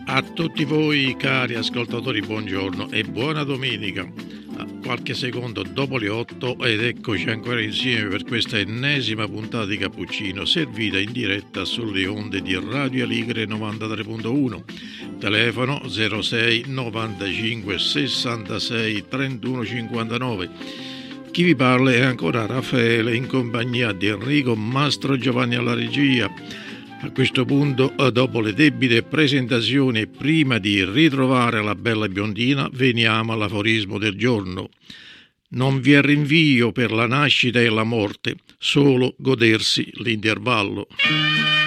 A tutti voi cari ascoltatori, buongiorno e buona domenica. Qualche secondo dopo le 8 ed eccoci ancora insieme per questa ennesima puntata di Cappuccino, servita in diretta sulle onde di Radio Aligre 93.1. Telefono 06 95 66 31 59. Chi vi parla è ancora Raffaele in compagnia di Enrico Mastro Giovanni alla regia. A questo punto, dopo le debite presentazioni e prima di ritrovare la bella biondina, veniamo all'aforismo del giorno. Non vi è rinvio per la nascita e la morte, solo godersi l'intervallo.